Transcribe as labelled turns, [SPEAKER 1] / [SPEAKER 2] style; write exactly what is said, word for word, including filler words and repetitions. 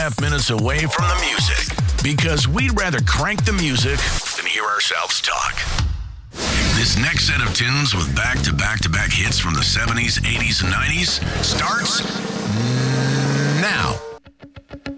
[SPEAKER 1] half minutes away from the music because we'd rather crank the music than hear ourselves talk. This next set of tunes with back-to-back-to-back hits from the seventies, eighties, and nineties starts